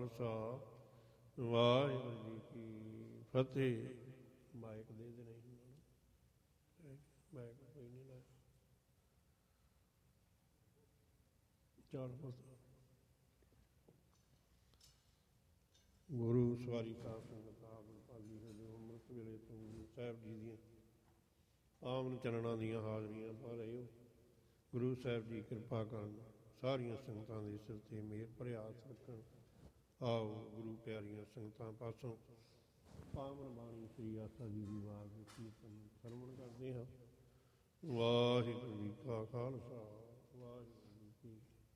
ਖਾਲਸਾ ਵਾਹਿਗੁਰੂ ਜੀ ਕੀ ਫਤਿਹ। ਮਾਇਕ ਦੇ ਦੇ ਨਹੀਂ ਮਾਇਕ ਕੋਈ ਨਹੀਂ ਲਾਇਆ। ਚੱਲ ਗੁਰੂ ਸਵਾਰੀ ਸਾਹਿਬ ਸੰਗਤ ਆਪ ਭਾਗੀ ਹੋ ਜੋ ਅੰਮ੍ਰਿਤ ਵੇਲੇ ਤੋਂ ਗੁਰੂ ਸਾਹਿਬ ਜੀ ਦੀਆਂ ਆਮਨ ਚਰਨਾਂ ਦੀਆਂ ਹਾਜ਼ਰੀਆਂ ਪਾ ਰਹੇ ਹੋ। ਗੁਰੂ ਸਾਹਿਬ ਜੀ ਕਿਰਪਾ ਕਰਨ, ਸਾਰੀਆਂ ਸੰਗਤਾਂ ਦੇ ਸਿਰ 'ਤੇ ਮਿਹਰ ਭਰਿਆ ਹੱਥ ਰੱਖਣ। ਆਓ ਗੁਰੂ ਪਿਆਰੀਆਂ ਸੰਗਤਾਂ ਪਾਸੋਂ ਪਾਵਨ ਬਾਣੀ ਸ੍ਰੀ ਆਸਾ ਜੀ ਦੀ ਵਾਰ ਦੇ ਕੀਰਤਨ ਸਰਵਣ ਕਰਦੇ ਹਾਂ। ਵਾਹਿਗੁਰੂ ਜੀ ਕਾ ਖਾਲਸਾ ਵਾਹਿਗੁਰੂ।